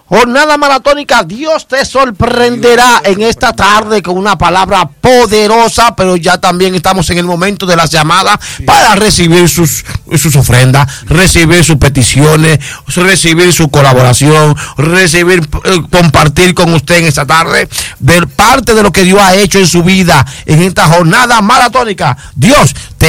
jornada maratónica, Dios te sorprenderá en esta tarde con una palabra poderosa, pero ya también estamos en el momento de las llamadas para recibir sus ofrendas, recibir sus peticiones, recibir su colaboración, recibir, compartir con usted en esta tarde de parte de lo que Dios ha hecho en su vida en esta jornada maratónica. Dios te